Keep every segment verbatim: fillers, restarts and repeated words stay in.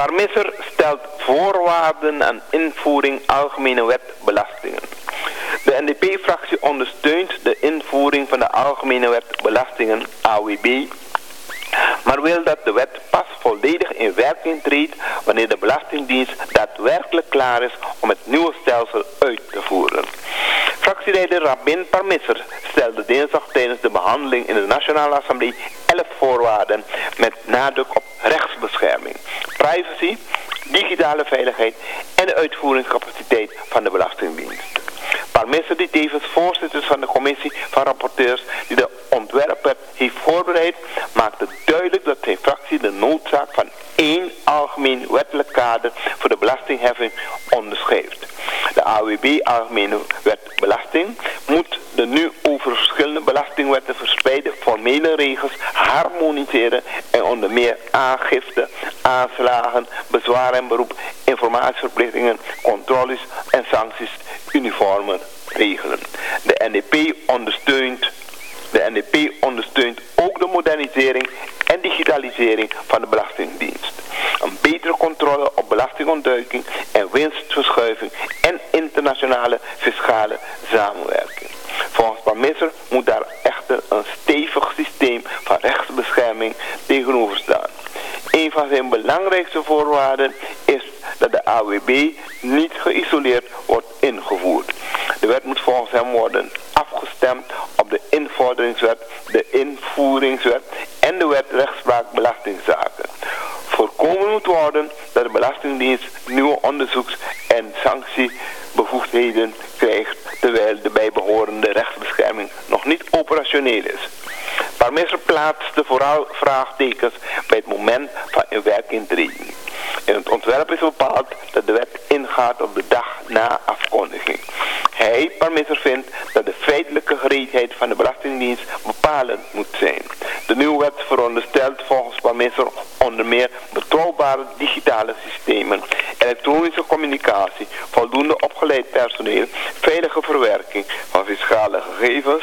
Parmisser stelt voorwaarden aan invoering Algemene Wet Belastingen. De N D P-fractie ondersteunt de invoering van de Algemene Wet Belastingen A W B, maar wil dat de wet pas volledig in werking treedt wanneer de Belastingdienst daadwerkelijk klaar is om het nieuwe stelsel uit te voeren. Fractieleider Rabin Parmisser stelde dinsdag tijdens de behandeling in de Nationale Assemblée elf voorwaarden met nadruk op rechtsbescherming, privacy, digitale veiligheid en de uitvoeringscapaciteit van de Belastingdienst. Parmisser, die tevens voorzitter is van de commissie van rapporteurs die de ontwerpwet heeft voorbereid, maakte duidelijk dat zijn fractie de noodzaak van één algemeen wettelijk kader voor de belastingheffing onderschrijft. De A W B Algemene Wet Belasting moet de nu over verschillende belastingwetten verspreide formele regels harmoniseren en onder meer aangifte, aanslagen, bezwaar en beroep, informatieverplichtingen, controles en sancties uniformer regelen. De N D P ondersteunt De N D P ondersteunt ook de modernisering en digitalisering van de Belastingdienst. Een betere controle op belastingontduiking en winstverschuiving en internationale fiscale samenwerking. Volgens Parmisser moet daar echter een stevig systeem van rechtsbescherming tegenover staan. Een van zijn belangrijkste voorwaarden is dat de A W B niet geïsoleerd wordt ingevoerd. De wet moet volgens hem worden afgestemd op de invorderingswet, de invoeringswet en de wet rechtspraak belastingzaken. Voorkomen moet worden dat de Belastingdienst nieuwe onderzoeks- en sanctiebevoegdheden krijgt terwijl de bijbehorende rechtsbescherming nog niet operationeel is. Parmisser plaatste vooral vraagtekens bij het moment van in werking treden. In het ontwerp is bepaald dat de wet ingaat op de dag na afkondiging. Hij, Parmisser, vindt dat de feitelijke gereedheid van de Belastingdienst bepalend moet zijn. De nieuwe wet veronderstelt volgens Parmisser onder meer betrouwbare digitale systemen, elektronische communicatie, voldoende opgeleid personeel, veilige verwerking van fiscale gegevens,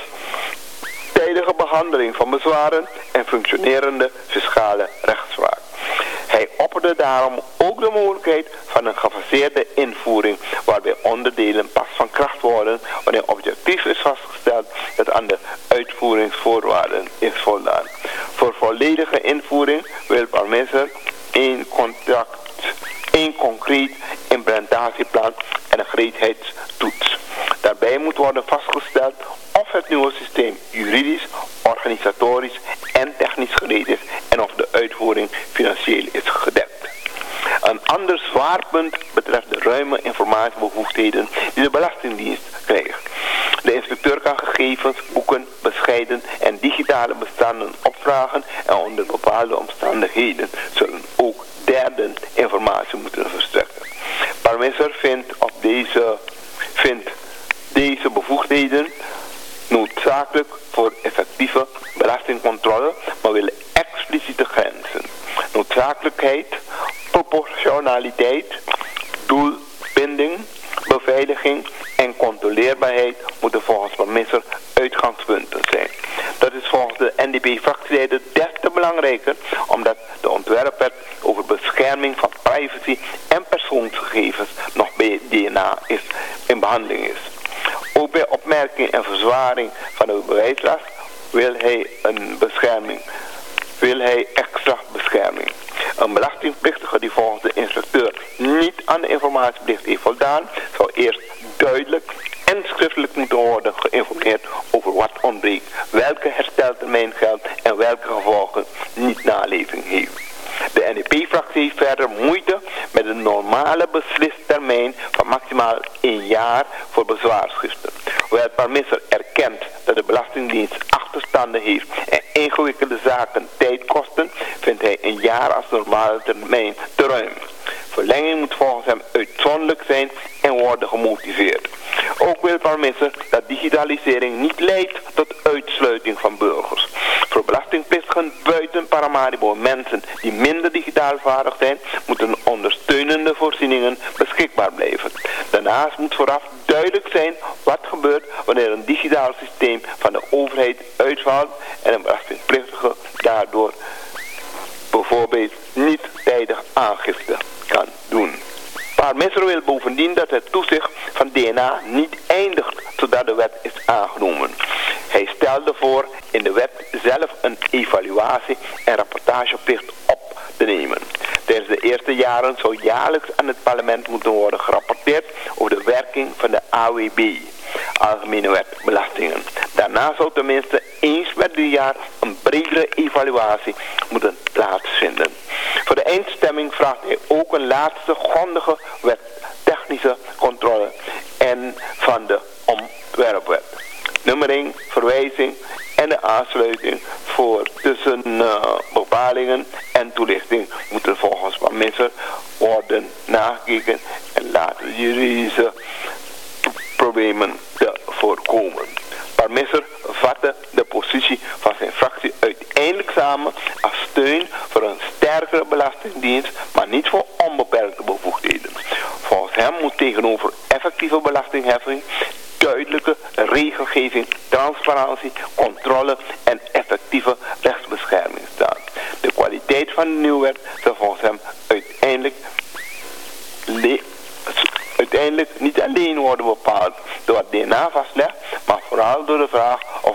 tijdige behandeling van bezwaren en functionerende fiscale rechtspraak. Hij opperde daarom ook de mogelijkheid van een gefaseerde invoering waarbij onderdelen pas van kracht worden wanneer objectief is vastgesteld dat aan de uitvoeringsvoorwaarden is voldaan. Voor volledige invoering wil Parmisser één contract, één concreet implementatieplan en een gereedheidstoets. Daarbij moet worden vastgesteld of het nieuwe systeem juridisch, organisatorisch en technisch gereed is en of de uitvoering financieel is gedekt. Een ander zwaar punt betreft de ruime informatiebevoegdheden die de Belastingdienst krijgt. De inspecteur kan gegevens, boeken, bescheiden en digitale bestanden opvragen en onder bepaalde omstandigheden zullen ook derden informatie moeten verstrekken. Parmisser vindt, op deze, vindt deze bevoegdheden noodzakelijk voor effectieve belastingcontrole, maar willen expliciete grenzen. Noodzakelijkheid, proportionaliteit, doelbinding, beveiliging en controleerbaarheid moeten volgens Parmisser uitgangspunten zijn. Dat is volgens de N D P-fractieleider des te belangrijker omdat de ontwerpwet over bescherming van privacy en persoonsgegevens nog bij D N A is, in behandeling is. Ook bij opmerking en verzwaring van de bewijslast wil hij een bescherming, wil hij extra bescherming. Een belastingplichtige die volgens de inspecteur niet aan de informatieplicht heeft voldaan, zou eerst duidelijk en schriftelijk moeten worden geïnformeerd over wat ontbreekt, welke hersteltermijn geldt en welke gevolgen niet naleving heeft. De N D P-fractie heeft verder moeite met een normale beslistermijn van maximaal één jaar voor bezwaarschriften. Hoewel Parmisser erkent dat de Belastingdienst achterstanden heeft en ingewikkelde zaken tijd kosten, vindt hij een jaar als normale termijn te ruim. Verlenging moet volgens hem uitzonderlijk zijn en worden gemotiveerd. Ook wil Parmisser dat digitalisering niet leidt tot uitsluiting van burgers. Voor belastingplichtigen buiten Paramaribo mensen die minder digitaal vaardig zijn, moeten ondersteunende voorzieningen beschikbaar blijven. Daarnaast moet vooraf duidelijk zijn wat gebeurt wanneer een digitaal systeem van de overheid uitvalt en een belastingplichtige daardoor bijvoorbeeld niet tijdig aangifte kan doen. Parmisser wil bovendien dat het toezicht van D N A niet eindigt totdat de wet is aangenomen. Hij stelde voor in de wet zelf een evaluatie en rapportageplicht op te nemen. Tijdens de eerste jaren zou jaarlijks aan het parlement moeten worden gerapporteerd over de werking van de A W B, Algemene Wet Belastingen. Daarna zou tenminste eens per drie jaar een bredere evaluatie moeten plaatsvinden. Voor de eindstemming vraagt hij ook een laatste grondige wet technische controle en van de ontwerpwet. Nummer één, verwijzing en de aansluiting voor tussen uh, bepalingen en toelichting moeten volgens Van Misser worden nagekeken en laten juridische problemen te voorkomen. Parmisser vatte de positie van zijn fractie uiteindelijk samen als steun voor een sterkere belastingdienst, maar niet voor onbeperkte bevoegdheden. Volgens hem moet tegenover effectieve belastingheffing duidelijke regelgeving, transparantie, controle en effectieve rechtsbescherming staan. De kwaliteit van de nieuwe wet zal volgens hem uiteindelijk, le- uiteindelijk niet alleen worden bepaald door het D N A vastlegt, maar vooral door de vraag of